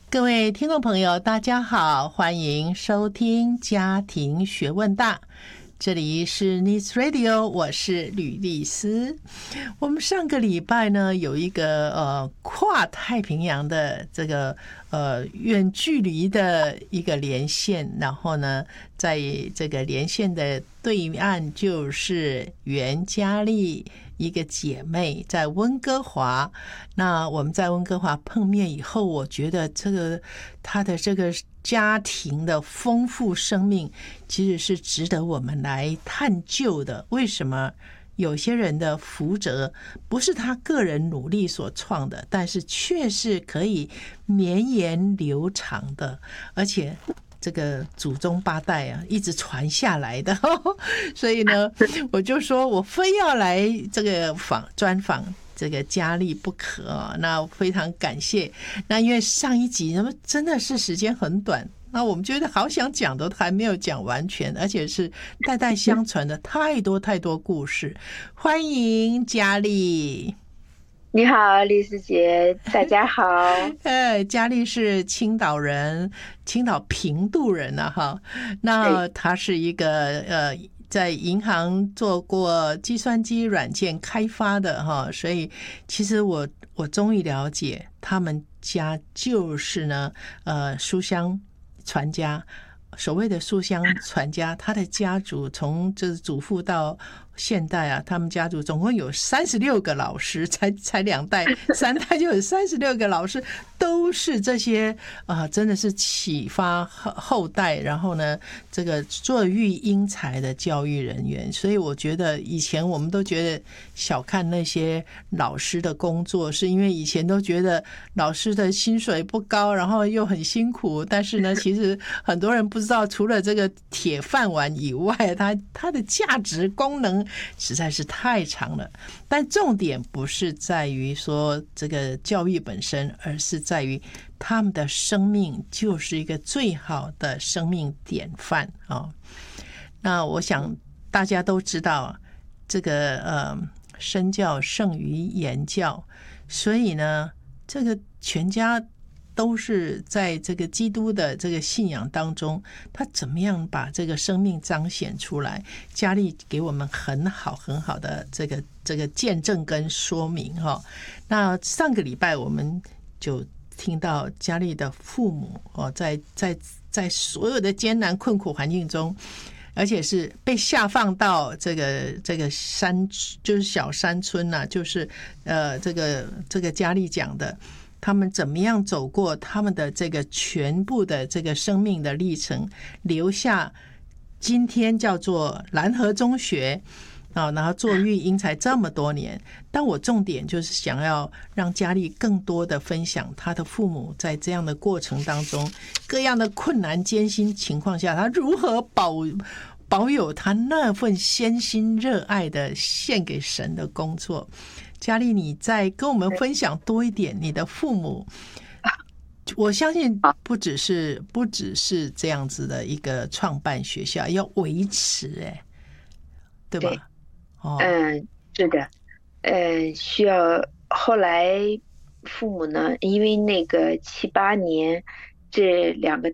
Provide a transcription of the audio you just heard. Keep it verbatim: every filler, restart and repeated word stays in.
各位听众朋友大家好，欢迎收听家庭学问大，这里是 News Radio， 我是吕丽丝。我们上个礼拜呢有一个呃跨太平洋的这个呃远距离的一个连线，然后呢在这个连线的对岸就是袁嘉丽一个姐妹在温哥华。那我们在温哥华碰面以后，我觉得这个她的这个家庭的丰富生命其实是值得我们来探究的。为什么有些人的福泽不是他个人努力所创的，但是却是可以绵延流长的，而且这个祖宗八代啊一直传下来的所以呢我就说我非要来这个访专访这个嘉丽不可、哦、那非常感谢。那因为上一集真的是时间很短，那我们觉得好想讲的还没有讲完全，而且是代代相传的太多太多故事。欢迎嘉丽。 你好，丽丝姐，大家好。 呃，嘉丽是青岛人，青岛平度人啊，哈。那他是一个呃，在银行做过计算机软件开发的哈，所以其实我我终于了解他们家就是呢，呃，书香传家。所谓的书香传家，他的家族从就是祖父到现代啊，他们家族总共有三十六个老师，才才两代，三代就有三十六个老师，都是这些啊、呃，真的是启发后代，然后呢，这个做育英才的教育人员。所以我觉得以前我们都觉得小看那些老师的工作，是因为以前都觉得老师的薪水不高，然后又很辛苦，但是呢，其实很多人不知道，除了这个铁饭碗以外，它它的价值功能实在是太长了。但重点不是在于说这个教育本身，而是在于他们的生命就是一个最好的生命典范啊、哦。那我想大家都知道，这个呃身教胜于言教，所以呢，这个全家都是在这个基督的这个信仰当中，他怎么样把这个生命彰显出来？嘉丽给我们很好很好的这个这个见证跟说明哈。那上个礼拜我们就听到嘉丽的父母哦，在在在所有的艰难困苦环境中，而且是被下放到这个这个山，就是小山村呐、啊，就是呃这个这个嘉丽讲的。他们怎么样走过他们的这个全部的这个生命的历程，留下今天叫做蓝河中学啊，然后做育英才这么多年。但我重点就是想要让嘉丽更多的分享他的父母在这样的过程当中，各样的困难艰辛情况下，他如何保保有他那份先心热爱的献给神的工作。嘉丽，你再跟我们分享多一点你的父母。我相信不只是不只是这样子的一个创办学校，要维持，哎，对吧？ 对， 哦， 嗯，是的，呃，需要后来父母呢，因为那个七八年，这两个